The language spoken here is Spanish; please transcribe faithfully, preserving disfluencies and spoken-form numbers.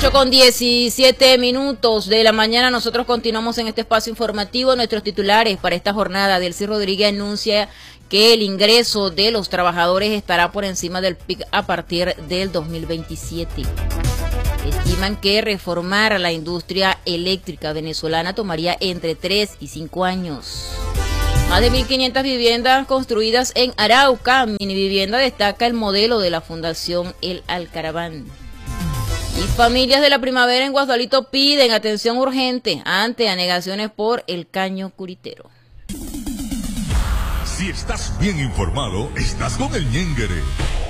ocho con diecisiete minutos de la mañana, nosotros continuamos en este espacio informativo. Nuestros titulares para esta jornada: Delcy Rodríguez anuncia que el ingreso de los trabajadores estará por encima del pic a partir del dos mil veintisiete. Estiman que reformar la industria eléctrica venezolana tomaría entre tres y cinco años. Más de mil quinientas viviendas construidas en Arauca. Minivivienda destaca el modelo de la Fundación El Alcaraván. Y familias de la primavera en Guasdualito piden atención urgente ante anegaciones por el caño curitero. Si estás bien informado, estás con el Ñenguere.